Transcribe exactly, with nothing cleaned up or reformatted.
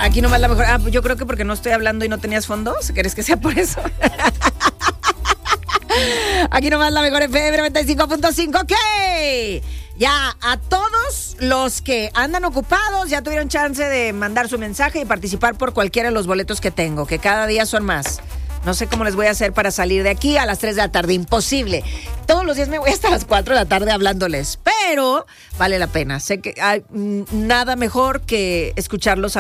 Aquí nomás la mejor. Ah, yo creo que porque no estoy hablando y no tenías fondos. ¿Quieres que sea por eso? Aquí nomás la mejor F M noventa y cinco punto cinco. Ok. Ya, a todos los que andan ocupados ya tuvieron chance de mandar su mensaje y participar por cualquiera de los boletos que tengo, que cada día son más. No sé cómo les voy a hacer para salir de aquí a las tres de la tarde. Imposible. Todos los días me voy hasta las cuatro de la tarde hablándoles. Pero vale la pena. Sé que hay nada mejor que escucharlos al